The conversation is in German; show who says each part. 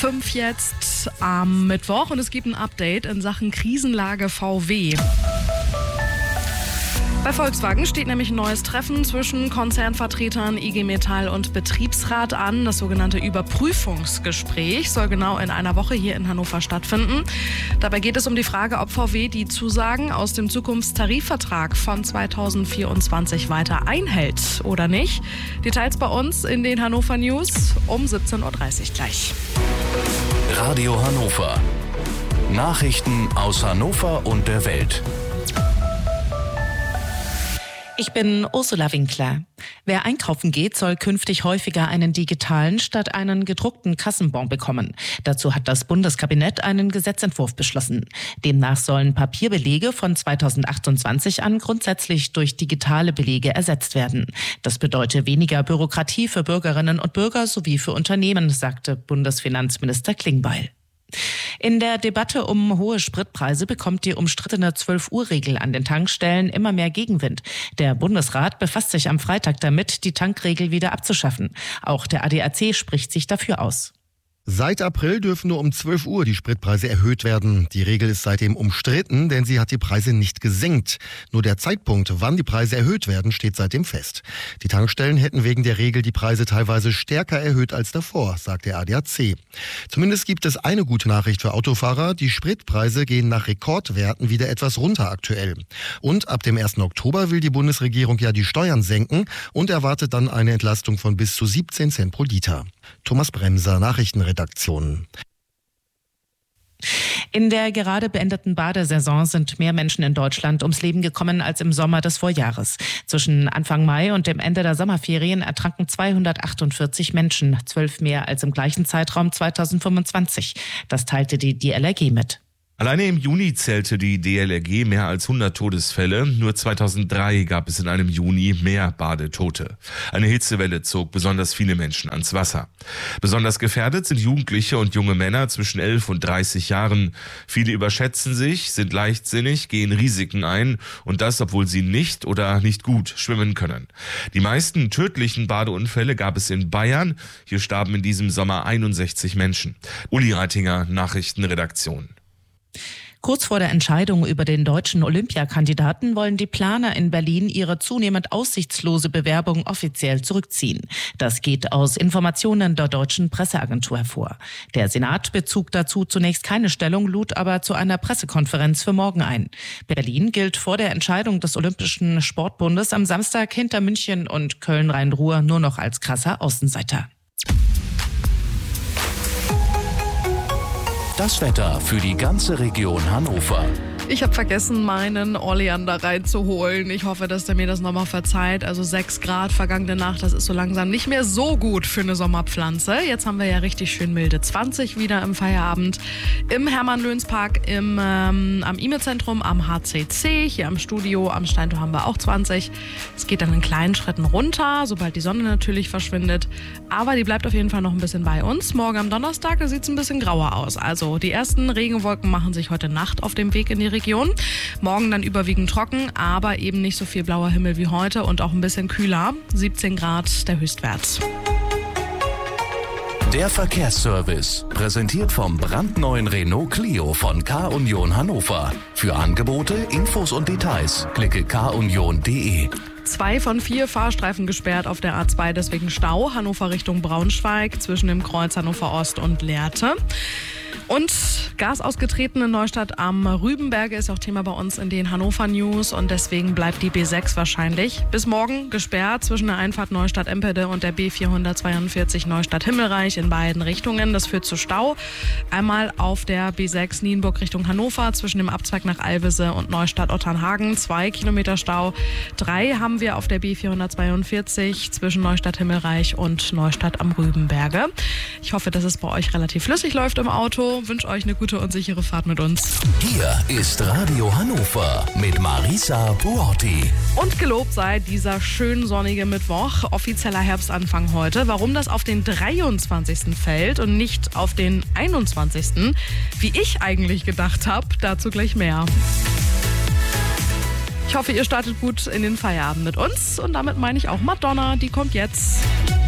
Speaker 1: 5 jetzt am Mittwoch und es gibt ein Update in Sachen Krisenlage VW. Bei Volkswagen steht nämlich ein neues Treffen zwischen Konzernvertretern, IG Metall und Betriebsrat an. Das sogenannte Überprüfungsgespräch soll genau in einer Woche hier in Hannover stattfinden. Dabei geht es um die Frage, ob VW die Zusagen aus dem Zukunftstarifvertrag von 2024 weiter einhält oder nicht. Details bei uns in den Hannover News um 17.30 Uhr gleich.
Speaker 2: Radio Hannover. Nachrichten aus Hannover und der Welt.
Speaker 3: Ich bin Ursula Winkler. Wer einkaufen geht, soll künftig häufiger einen digitalen statt einen gedruckten Kassenbon bekommen. Dazu hat das Bundeskabinett einen Gesetzentwurf beschlossen. Demnach sollen Papierbelege von 2028 an grundsätzlich durch digitale Belege ersetzt werden. Das bedeutet weniger Bürokratie für Bürgerinnen und Bürger sowie für Unternehmen, sagte Bundesfinanzminister Klingbeil. In der Debatte um hohe Spritpreise bekommt die umstrittene 12-Uhr-Regel an den Tankstellen immer mehr Gegenwind. Der Bundesrat befasst sich am Freitag damit, die Tankregel wieder abzuschaffen. Auch der ADAC spricht sich dafür aus.
Speaker 4: Seit April dürfen nur um 12 Uhr die Spritpreise erhöht werden. Die Regel ist seitdem umstritten, denn sie hat die Preise nicht gesenkt. Nur der Zeitpunkt, wann die Preise erhöht werden, steht seitdem fest. Die Tankstellen hätten wegen der Regel die Preise teilweise stärker erhöht als davor, sagt der ADAC. Zumindest gibt es eine gute Nachricht für Autofahrer. Die Spritpreise gehen nach Rekordwerten wieder etwas runter aktuell. Und ab dem 1. Oktober will die Bundesregierung ja die Steuern senken und erwartet dann eine Entlastung von bis zu 17 Cent pro Liter. Thomas Bremser, Nachrichtenredaktion.
Speaker 3: In der gerade beendeten Badesaison sind mehr Menschen in Deutschland ums Leben gekommen als im Sommer des Vorjahres. Zwischen Anfang Mai und dem Ende der Sommerferien ertranken 248 Menschen, 12 mehr als im gleichen Zeitraum 2025. Das teilte die DLRG mit.
Speaker 5: Alleine im Juni zählte die DLRG mehr als 100 Todesfälle. Nur 2003 gab es in einem Juni mehr Badetote. Eine Hitzewelle zog besonders viele Menschen ans Wasser. Besonders gefährdet sind Jugendliche und junge Männer zwischen 11 und 30 Jahren. Viele überschätzen sich, sind leichtsinnig, gehen Risiken ein und das, obwohl sie nicht oder nicht gut schwimmen können. Die meisten tödlichen Badeunfälle gab es in Bayern. Hier starben in diesem Sommer 61 Menschen. Uli Reitinger, Nachrichtenredaktion.
Speaker 3: Kurz vor der Entscheidung über den deutschen Olympiakandidaten wollen die Planer in Berlin ihre zunehmend aussichtslose Bewerbung offiziell zurückziehen. Das geht aus Informationen der deutschen Presseagentur hervor. Der Senat bezog dazu zunächst keine Stellung, lud aber zu einer Pressekonferenz für morgen ein. Berlin gilt vor der Entscheidung des Olympischen Sportbundes am Samstag hinter München und Köln-Rhein-Ruhr nur noch als krasser Außenseiter.
Speaker 2: Das Wetter für die ganze Region Hannover.
Speaker 1: Ich habe vergessen, meinen Oleander reinzuholen. Ich hoffe, dass der mir das nochmal verzeiht. Also 6 Grad vergangene Nacht, das ist so langsam nicht mehr so gut für eine Sommerpflanze. Jetzt haben wir ja richtig schön milde 20 wieder im Feierabend. Im Hermann-Löns-Park, am IME-Zentrum, am HCC, hier am Studio, am Steintor haben wir auch 20. Es geht dann in kleinen Schritten runter, sobald die Sonne natürlich verschwindet. Aber die bleibt auf jeden Fall noch ein bisschen bei uns. Morgen am Donnerstag, da sieht es ein bisschen grauer aus. Also die ersten Regenwolken machen sich heute Nacht auf dem Weg in die Region. Morgen dann überwiegend trocken, aber eben nicht so viel blauer Himmel wie heute und auch ein bisschen kühler. 17 Grad der Höchstwert.
Speaker 2: Der Verkehrsservice, präsentiert vom brandneuen Renault Clio von K-Union Hannover. Für Angebote, Infos und Details klicke kunion.de.
Speaker 1: 2 von 4 Fahrstreifen gesperrt auf der A2, deswegen Stau. Hannover Richtung Braunschweig zwischen dem Kreuz Hannover Ost und Lehrte. Und Gas ausgetreten in Neustadt am Rübenberge ist auch Thema bei uns in den Hannover News und deswegen bleibt die B6 wahrscheinlich bis morgen gesperrt zwischen der Einfahrt Neustadt-Empede und der B442 Neustadt-Himmelreich in beiden Richtungen. Das führt zu Stau. Einmal auf der B6 Nienburg Richtung Hannover zwischen dem Abzweig nach Alvese und Neustadt-Otternhagen 2 Kilometer Stau. 3 haben wir auf der B442 zwischen Neustadt-Himmelreich und Neustadt am Rübenberge. Ich hoffe, dass es bei euch relativ flüssig läuft im Auto. Wünsche euch eine gute und sichere Fahrt mit uns.
Speaker 2: Hier ist Radio Hannover mit Marisa Buotti.
Speaker 1: Und gelobt sei dieser schön sonnige Mittwoch, offizieller Herbstanfang heute. Warum das auf den 23. fällt und nicht auf den 21., wie ich eigentlich gedacht habe, dazu gleich mehr. Ich hoffe, ihr startet gut in den Feierabend mit uns und damit meine ich auch Madonna, die kommt jetzt.